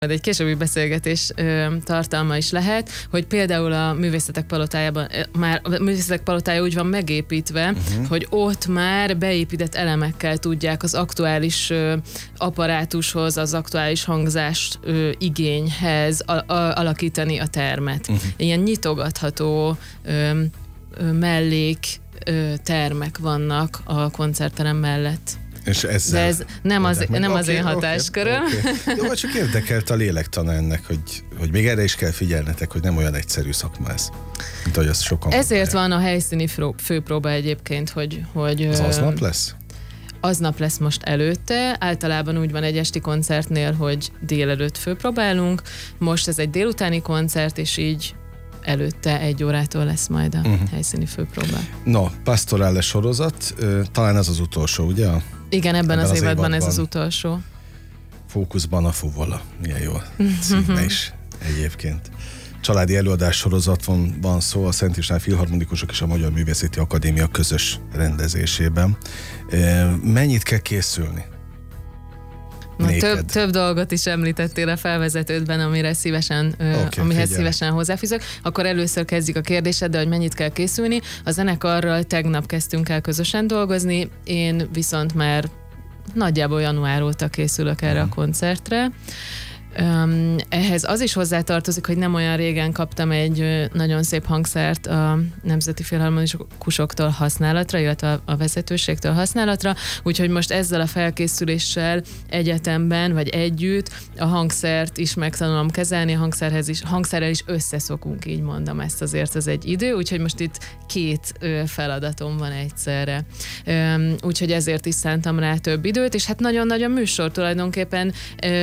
egy későbbi beszélgetés tartalma is lehet, hogy például a Művészetek Palotájában már a Művészetek Palotája úgy van megépítve, hogy ott már beépített elemekkel tudják az aktuális apparátushoz, az aktuális hangzást igényhez alakítani a termet. Ilyen nyitogatható mellék termek vannak a koncertterem mellett. És ezzel, de ez nem az én hatásköröm. Jó, csak érdekelt a lélektana ennek, hogy még erre is kell figyelnetek, hogy nem olyan egyszerű szakma ez, mint ahogy azt sokan ezért van a helyszíni főpróba egyébként, hogy az aznap lesz? Aznap lesz most előtte. Általában úgy van egy esti koncertnél, hogy délelőtt főpróbálunk. Most ez egy délutáni koncert, és így előtte 1 órától lesz majd a helyszíni főpróba. No, Pastorale sorozat, talán ez az utolsó, ugye? Igen, ebben az évadban ez az utolsó. Fókuszban a fuvola. Milyen jó címe is egyébként. Családi előadás sorozatban van szó a Szent István Filharmonikusok és a Magyar Művészeti Akadémia közös rendezésében. Mennyit kell készülni? Több dolgot is említettél a felvezetődben, amihez szívesen hozzáfűzök. Akkor először kezdjük a kérdésed, de hogy mennyit kell készülni. A zenekarral tegnap kezdtünk el közösen dolgozni, én viszont már nagyjából január óta készülök erre a koncertre. Ehhez az is hozzátartozik, hogy nem olyan régen kaptam egy nagyon szép hangszert a Nemzeti Filharmonikusoktól használatra, illetve a vezetőségtől használatra, úgyhogy most ezzel a felkészüléssel egyetemben, vagy együtt a hangszert is megtanulom kezelni, hangszerrel is összeszokunk, így mondom, ezt azért az egy idő, úgyhogy most itt 2 feladatom van egyszerre. Úgyhogy ezért is szántam rá több időt, és hát nagyon-nagyon műsor tulajdonképpen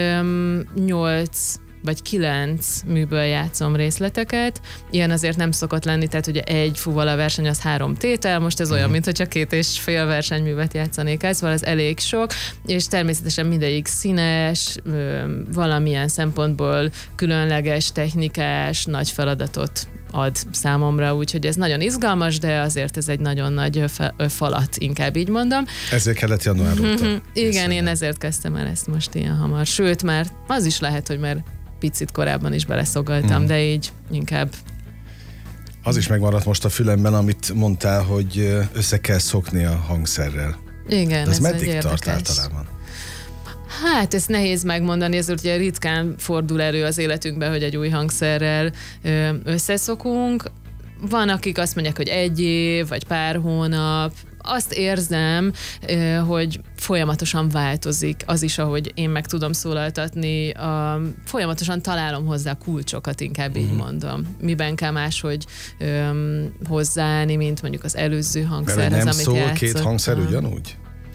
8 vagy 9 műből játszom részleteket. Ilyen azért nem szokott lenni, tehát ugye egy fuvola verseny az 3 tétel, most ez olyan, mint hogyha 2,5 versenyművet játszanék el, szóval ez elég sok, és természetesen mindegyik színes, valamilyen szempontból különleges, technikás, nagy feladatot ad számomra, úgyhogy ez nagyon izgalmas, de azért ez egy nagyon nagy falat, inkább így mondom. Ezért kellett január óta. Igen, én ezért kezdtem el ezt most ilyen hamar. Sőt, már az is lehet, hogy már picit korábban is beleszolgaltam, de így inkább. Az is megmaradt most a fülemben, amit mondtál, hogy össze kell szokni a hangszerrel. Igen, de ez meddig érdekes. tart általában? Hát ezt nehéz megmondani, ezért ugye ritkán fordul elő az életünkben, hogy egy új hangszerrel összeszokunk. Van, akik azt mondják, hogy 1 év, vagy pár hónap. Azt érzem, hogy folyamatosan változik az is, ahogy én meg tudom szólaltatni. Folyamatosan találom hozzá kulcsokat, inkább így mondom. Miben kell máshogy hozzáállni, mint mondjuk az előző hangszerhez, nem amit szól játszottam. 2 hangszer ugyanúgy?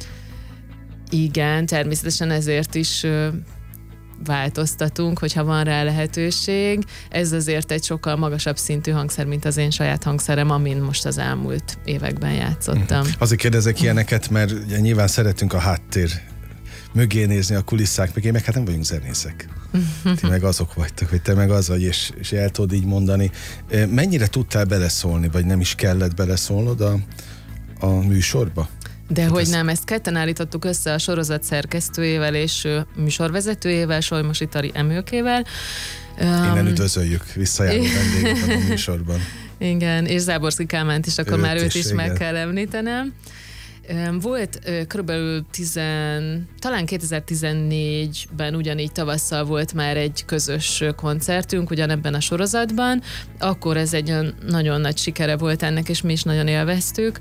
Igen, természetesen ezért is változtatunk, hogyha van rá lehetőség. Ez azért egy sokkal magasabb szintű hangszer, mint az én saját hangszerem, amin most az elmúlt években játszottam. Azért kérdezek ilyeneket, mert ugye nyilván szeretünk a háttér mögé nézni, a kulisszák mögé, meg hát nem vagyunk zenészek. Ti meg azok vagytok, hogy te meg az vagy, és el tudod így mondani. Mennyire tudtál beleszólni, vagy nem is kellett beleszólnod a műsorba? De hogy nem, ezt ketten állítottuk össze a sorozat szerkesztőjével és műsorvezetőjével, Solymos Itari Emőkével. Innen üdvözöljük visszajáró vendégeket a műsorban. Igen, és Záborszky Kálmánt is, akkor már őt is igen. meg kell említenem. Volt körülbelül talán 2014-ben ugyanígy tavasszal volt már egy közös koncertünk ugyanebben a sorozatban, akkor ez egy nagyon nagy sikere volt ennek, és mi is nagyon élveztük,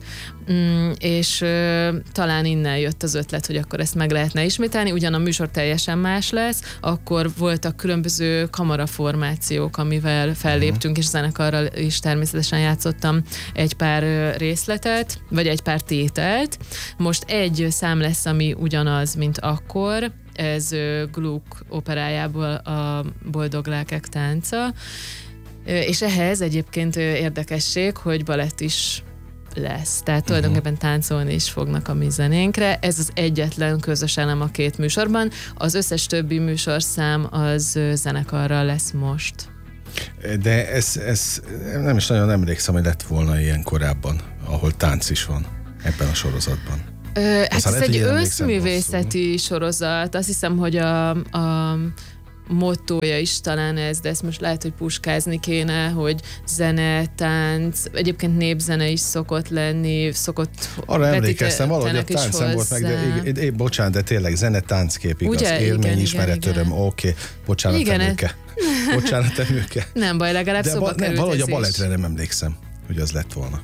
és talán innen jött az ötlet, hogy akkor ezt meg lehetne ismételni, ugyan a műsor teljesen más lesz, akkor voltak különböző kamaraformációk, amivel felléptünk, és zenekarral is természetesen játszottam egy pár részletet, vagy egy pár tételt. Most egy szám lesz, ami ugyanaz, mint akkor, ez Gluck operájából a Boldog lelkek tánca, és ehhez egyébként érdekesség, hogy balett is lesz. Tehát tulajdonképpen táncolni is fognak a mi zenénkre. Ez az egyetlen közös elem a 2 műsorban. Az összes többi műsorszám az zenekarral lesz most. De ez nem is nagyon emlékszem, hogy lett volna ilyen korábban, ahol tánc is van ebben a sorozatban. Hát ez egy összművészeti sorozat. Azt hiszem, hogy mottója is talán ez, de ezt most lehet, hogy puskázni kéne, hogy zene, tánc, egyébként népzene is szokott lenni, arra emlékeztem, valahogy a tánc nem volt meg, de bocsánat, de tényleg zene, tánckép, igaz, ugye? Élmény, ismeret, öröm, oké, bocsánat, Emőke. Bocsánat, Emőke. Nem baj, legalább szóba került. Valahogy a balettre nem emlékszem, hogy az lett volna.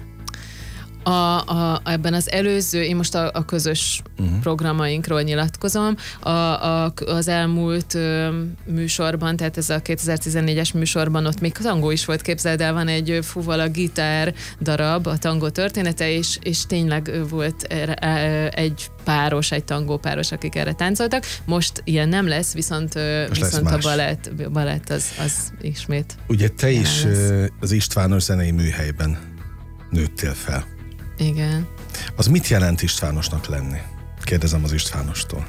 Ebben az előző, én most a közös programainkról nyilatkozom, az elmúlt műsorban, tehát ez a 2014-es műsorban ott még tangó is volt, képzeld el, van egy Fuvala gitár darab, a tangó története, és tényleg volt egy tangó páros, akik erre táncoltak. Most ilyen nem lesz, viszont a balett az ismét. Ugye te is az Istvános Zenei Műhelyben nőttél fel. Igen. Az mit jelent Istvánosnak lenni? Kérdezem az Istvánostól.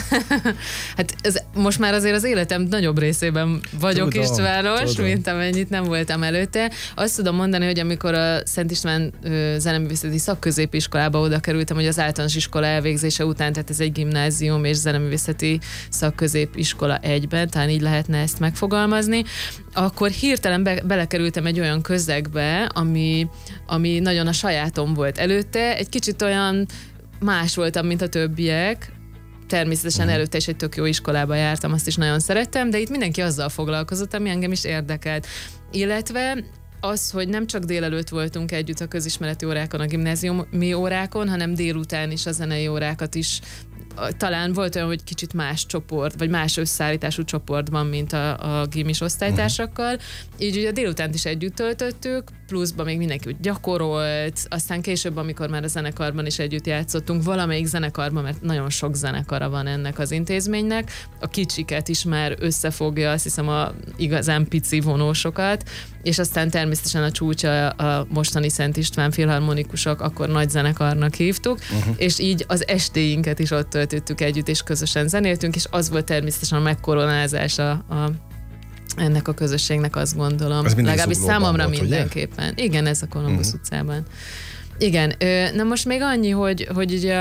Hát most már azért az életem nagyobb részében vagyok Istvános, mint amennyit nem voltam előtte. Azt tudom mondani, hogy amikor a Szent István zeneművészeti szakközépiskolába oda kerültem, hogy az általános iskola elvégzése után, tehát ez egy gimnázium és zeneművészeti szakközépiskola egyben, talán így lehetne ezt megfogalmazni, akkor hirtelen belekerültem egy olyan közegbe, ami nagyon a sajátom volt előtte. Egy kicsit olyan más voltam, mint a többiek. Természetesen előtte is egy tök jó iskolába jártam, azt is nagyon szerettem, de itt mindenki azzal foglalkozott, ami engem is érdekelt. Illetve az, hogy nem csak délelőtt voltunk együtt a közismereti órákon, a gimnáziumi órákon, hanem délután is a zenei órákat is. Talán volt olyan, hogy kicsit más csoport, vagy más összeállítású csoportban, mint a gimis osztálytársakkal. Így ugye délutánt is együtt töltöttük, pluszban még mindenki úgy gyakorolt, aztán később, amikor már a zenekarban is együtt játszottunk, valamelyik zenekarban, mert nagyon sok zenekara van ennek az intézménynek, a kicsiket is már összefogja, azt hiszem a igazán pici vonósokat, és aztán természetesen a csúcsa a mostani Szent István filharmonikusok, akkor nagy zenekarnak hívtuk, és így az estéinket is ott töltöttük együtt, és közösen zenéltünk, és az volt természetesen a megkoronázása ennek a közösségnek, azt gondolom. Legalábbis számomra volt, mindenképpen. Ugye? Igen, ez a Kolumbusz utcában. Igen, na most még annyi, hogy ugye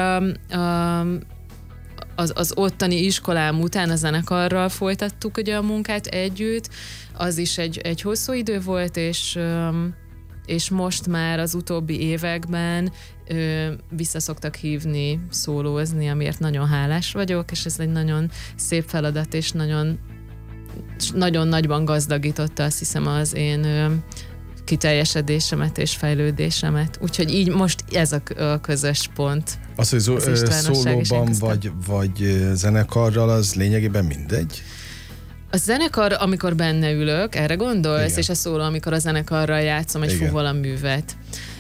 az ottani iskolám után a zenekarral folytattuk ugye a munkát együtt, az is egy hosszú idő volt, és most már az utóbbi években vissza szoktak hívni, szólózni, amiért nagyon hálás vagyok, és ez egy nagyon szép feladat, és nagyon nagyban gazdagította, azt hiszem, az én kiteljesedésemet és fejlődésemet. Úgyhogy így most ez a közös pont. Az, hogy szólóban vagy zenekarral, az lényegében mindegy? A zenekar, amikor benne ülök, erre gondolsz, igen. És a szóló, amikor a zenekarral játszom egy Fuvala művet.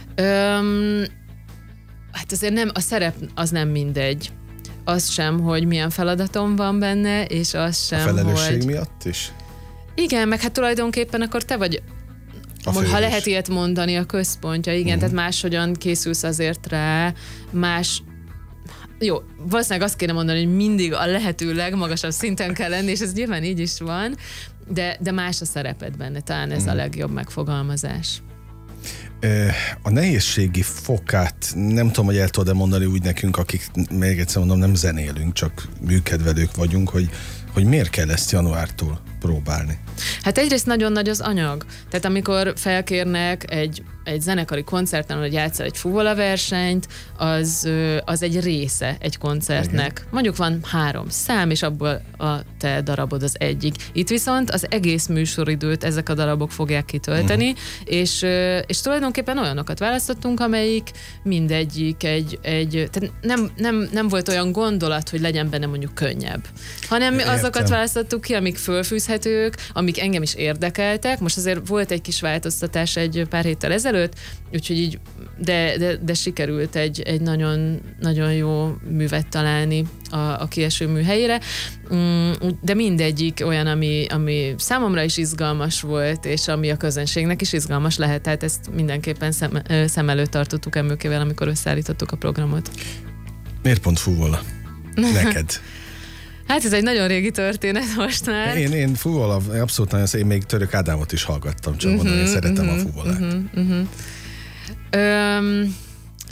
Hát azért nem, a szerep az nem mindegy. Az sem, hogy milyen feladatom van benne, és az sem, a felelősség miatt is? Igen, meg hát tulajdonképpen akkor te vagy, ha lehet ilyet mondani, a központja, igen, tehát máshogyan készülsz azért rá, jó, valószínűleg azt kéne mondani, hogy mindig a lehető legmagasabb szinten kell lenni, és ez nyilván így is van, de más a szereped benne, talán ez a legjobb megfogalmazás. A nehézségi fokát nem tudom, hogy el tudod-e mondani úgy nekünk, akik, még egyszer mondom, nem zenélünk, csak műkedvelők vagyunk, hogy miért kell ezt januártól próbálni? Hát egyrészt nagyon nagy az anyag. Tehát amikor felkérnek egy zenekari koncerten, hogy játszol egy Fuvala versenyt, az egy része egy koncertnek. Igen. Mondjuk van 3 szám, és abból a te darabod az egyik. Itt viszont az egész műsoridőt ezek a darabok fogják kitölteni, és tulajdonképpen olyanokat választottunk, amelyik mindegyik tehát nem volt olyan gondolat, hogy legyen benne mondjuk könnyebb, hanem azokat választottuk ki, amik fölfűzhetők, amik engem is érdekeltek. Most azért volt egy kis változtatás egy pár héttel ezelőtt, úgyhogy így, de sikerült egy nagyon, nagyon jó művet találni a kieső mű helyére. De mindegyik olyan, ami számomra is izgalmas volt, és ami a közönségnek is izgalmas lehet, tehát ezt mindenképpen szem előtt tartottuk Emőkével, amikor összeállítottuk a programot. Miért pont Fuvala? Neked? Hát ez egy nagyon régi történet most már. Én Fuvala, abszolút nagyon én még Török Ádámot is hallgattam, csak mondom, én szeretem a Fuvalát.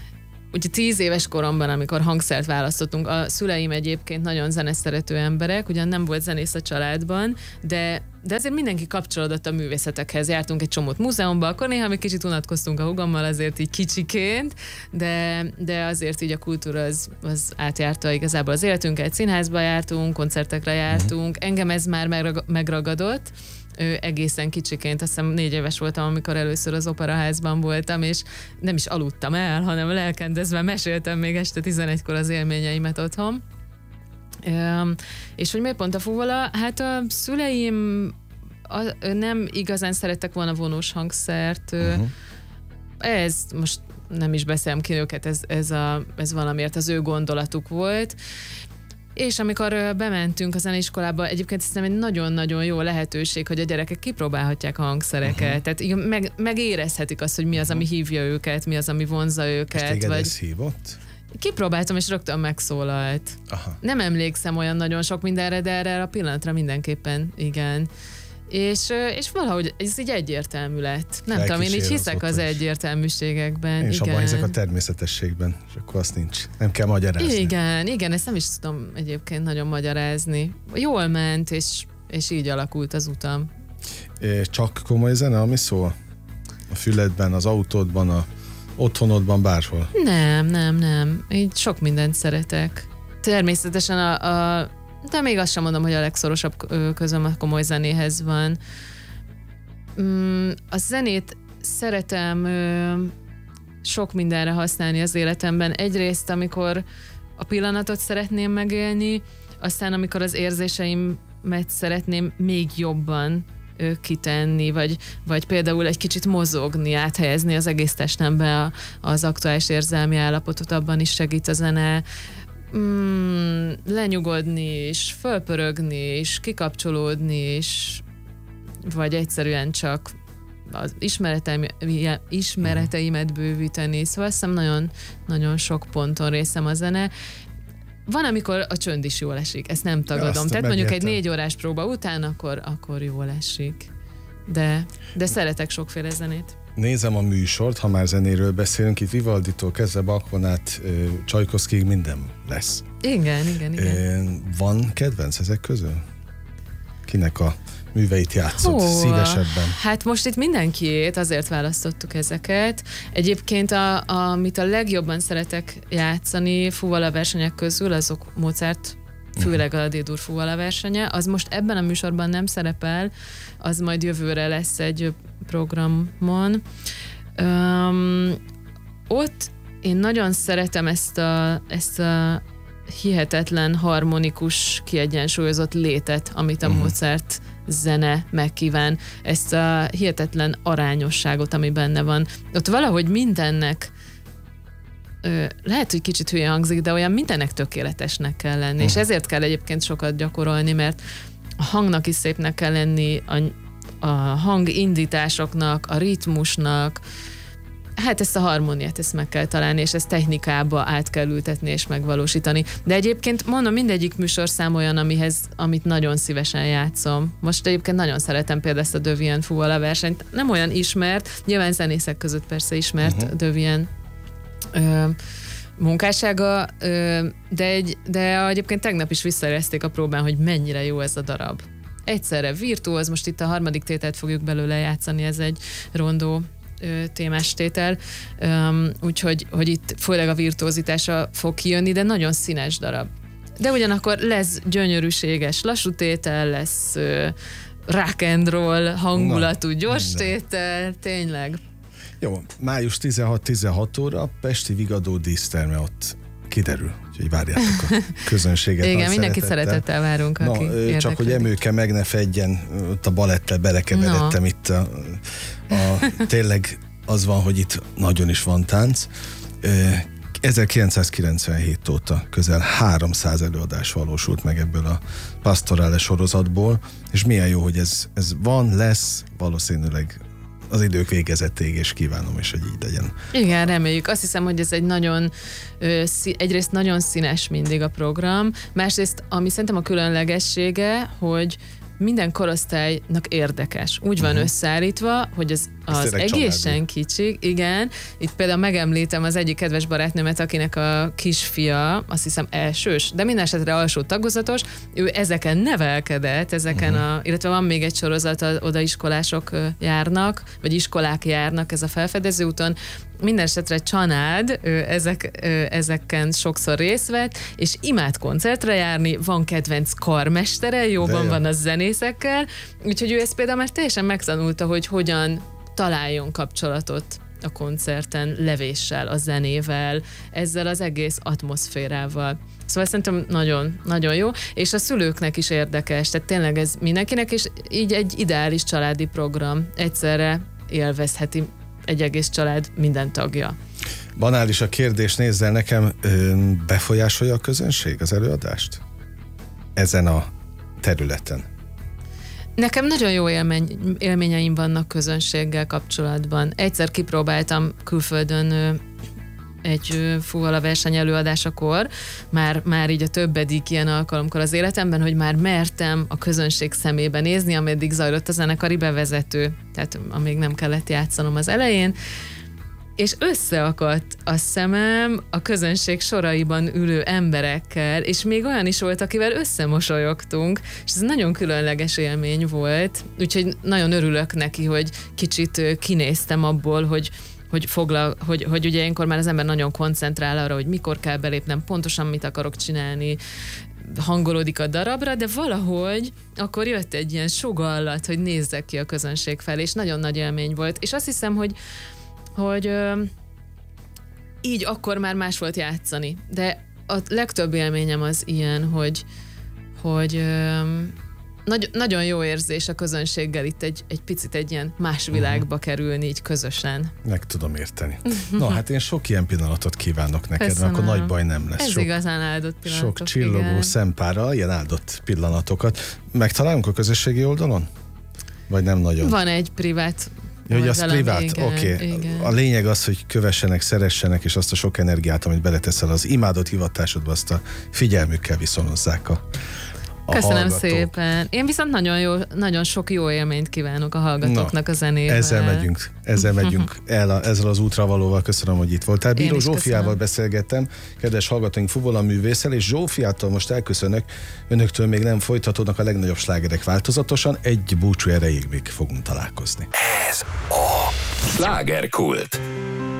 ugye 10 éves koromban, amikor hangszert választottunk, a szüleim egyébként nagyon zeneszerető emberek, ugyan nem volt zenész a családban, de azért mindenki kapcsolódott a művészetekhez. Jártunk egy csomót múzeumban, akkor néha még kicsit unatkoztunk a húgommal, azért így kicsiként, de azért így a kultúra az átjárta igazából az életünket. Színházba jártunk, koncertekre jártunk, engem ez már megragadott, egészen kicsiként, azt hiszem 4 éves voltam, amikor először az Operaházban voltam, és nem is aludtam el, hanem lelkendezve meséltem még este 11-kor az élményeimet otthon. És hogy miért pont a fuvola? Hát a szüleim nem igazán szerettek volna vonós hangszert. Ez most nem is beszélem ki őket, ez valamiért az ő gondolatuk volt. És amikor bementünk a zeneiskolába, egyébként szerintem egy nagyon-nagyon jó lehetőség, hogy a gyerekek kipróbálhatják a hangszereket. Tehát megérezhetik azt, hogy mi az, ami hívja őket, mi az, ami vonzza őket. És téged ez hívott? Kipróbáltam, és rögtön megszólalt. Aha. Nem emlékszem olyan nagyon sok mindenre, de erre a pillanatra mindenképpen igen. És valahogy ez így egyértelmű lett. Nem tudom, én így hiszek az egyértelműségekben. Én is abban hiszek a természetességben, és akkor azt nincs. Nem kell magyarázni. Igen, ezt nem is tudom egyébként nagyon magyarázni. Jól ment, és így alakult az utam. Csak komoly zene, ami szól? A füledben, az autódban, a otthonodban, bárhol? Nem. Így sok mindent szeretek. Természetesen de még azt sem mondom, hogy a legszorosabb közöm a komoly zenéhez van. A zenét szeretem sok mindenre használni az életemben. Egyrészt, amikor a pillanatot szeretném megélni, aztán amikor az érzéseimet szeretném még jobban kitenni, vagy például egy kicsit mozogni, áthelyezni az egész testembe az aktuális érzelmi állapotot, abban is segít a zene. Lenyugodni, és fölpörögni, és kikapcsolódni, és vagy egyszerűen csak az ismereteimet bővíteni. Szóval azt hiszem nagyon, nagyon sok ponton részem a zene. Van, amikor a csönd is jól esik, ezt nem tagadom. Tehát mondjuk egy 4 órás próba után, akkor jól esik. De szeretek sokféle zenét. Nézem a műsort, ha már zenéről beszélünk, itt Vivalditól kezdve Bachon át Csajkovszkig minden lesz. Igen. Van kedvenc ezek közül? Kinek a műveit játszott szívesebben? Hát most itt mindenkiét, azért választottuk ezeket. Egyébként amit a legjobban szeretek játszani fuvola versenyek közül, azok Mozart, főleg a D-dur fuvola versenye. Az most ebben a műsorban nem szerepel, az majd jövőre lesz egy programon. Ott én nagyon szeretem ezt a hihetetlen harmonikus, kiegyensúlyozott létet, amit a Mozart zene megkíván. Ezt a hihetetlen arányosságot, ami benne van. Ott valahogy mindennek lehet, hogy kicsit hülye hangzik, de olyan mindennek tökéletesnek kell lenni. És ezért kell egyébként sokat gyakorolni, mert a hangnak is szépnek kell lenni, a hangindításoknak, a ritmusnak, hát ezt a harmóniát ezt meg kell találni, és ezt technikába át kell ültetni és megvalósítani. De egyébként mondom, mindegyik műsorszám olyan, amit nagyon szívesen játszom. Most egyébként nagyon szeretem például ezt a De Vienne fuvola versenyt. Nem olyan ismert, nyilván zenészek között persze ismert De Vienne munkássága, de egyébként tegnap is visszajelezték a próbán, hogy mennyire jó ez a darab. Egyszerre virtuóz, most itt a 3. tételt fogjuk belőle játszani, ez egy rondó témás tétel, úgyhogy itt főleg a virtuózitása fog kijönni, de nagyon színes darab. De ugyanakkor lesz gyönyörűséges lassú tétel, lesz rock and roll hangulatú gyors tétel, tényleg. Jó, május 16 óra, Pesti Vigadó díszterme, ott kiderül, úgyhogy várjátok a közönséget. Igen, mindenkit szeretettel várunk, aki érdeklődik. Csak hogy Emőke meg ne fedjen, ott a balettel belekeveredtem itt tényleg az van, hogy itt nagyon is van tánc. 1997 óta közel 300 előadás valósult meg ebből a Pastorale sorozatból, és milyen jó, hogy ez van, lesz, valószínűleg az idők végezetéig, és kívánom is, hogy így legyen. Igen, reméljük. Azt hiszem, hogy ez egy nagyon, egyrészt nagyon színes mindig a program, másrészt, ami szerintem a különlegessége, hogy minden korosztálynak érdekes. Úgy van összeállítva, hogy az egészen kicsik, igen. Itt például megemlítem az egyik kedves barátnőmet, akinek a kisfia, azt hiszem elsős, de minden esetre alsó tagozatos, ő ezeken nevelkedett, illetve van még egy sorozat, oda iskolások járnak, vagy iskolák járnak ez a felfedező úton. Minden esetre család ezeken sokszor részt vett, és imád koncertre járni, van kedvenc karmestere, jóban van a zenészekkel, úgyhogy ő ezt például már teljesen megtanulta, hogy hogyan találjon kapcsolatot a koncerten, levéssel, a zenével, ezzel az egész atmoszférával. Szóval szerintem nagyon, nagyon jó, és a szülőknek is érdekes, tehát tényleg ez mindenkinek, és így egy ideális családi program, egyszerre élvezheti egy egész család minden tagja. Banális a kérdés, nézz el nekem, befolyásolja a közönség az előadást? Ezen a területen? Nekem nagyon jó élményeim vannak közönséggel kapcsolatban. Egyszer kipróbáltam külföldön egy fuvala verseny előadásakor, már így a többedik ilyen alkalomkor az életemben, hogy már mertem a közönség szemébe nézni, ameddig zajlott a zenekari bevezető, tehát amíg nem kellett játszanom az elején, és összeakadt a szemem a közönség soraiban ülő emberekkel, és még olyan is volt, akivel összemosolyogtunk, és ez nagyon különleges élmény volt, úgyhogy nagyon örülök neki, hogy kicsit kinéztem abból, hogy ugye ilyenkor már az ember nagyon koncentrál arra, hogy mikor kell belépnem, pontosan mit akarok csinálni, hangolódik a darabra, de valahogy akkor jött egy ilyen sugallat, hogy nézzek ki a közönség felé, és nagyon nagy élmény volt. És azt hiszem, hogy így akkor már más volt játszani. De a legtöbb élményem az ilyen, hogy nagyon jó érzés a közönséggel itt egy picit egy ilyen más világba kerülni így közösen. Meg tudom érteni. No, hát én sok ilyen pillanatot kívánok neked, Köszönöm. Mert akkor nagy baj nem lesz. Ez igazán áldott pillanatok. Sok csillogó szempárral, ilyen áldott pillanatokat. Megtalálunk a közösségi oldalon? Vagy nem nagyon? Van egy privát. Hogy az privát? Oké. A lényeg az, hogy kövessenek, szeressenek, és azt a sok energiát, amit beleteszel az imádott hivatásodba, azt a figyelmükkel viszonozzák a Köszönöm hallgatók. Szépen. Én viszont nagyon sok jó élményt kívánok a hallgatóknak a zenével. Ezzel megyünk el ezzel az útravalóval. Köszönöm, hogy itt voltál. Bíró Zsófiával beszélgettem, kedves hallgatóink, fuvolaművésszel, és Zsófiától most elköszönök. Önöktől még nem folytatódnak a legnagyobb slágerek változatosan. Egy búcsú erejéig még fogunk találkozni. Ez a Slágerkult.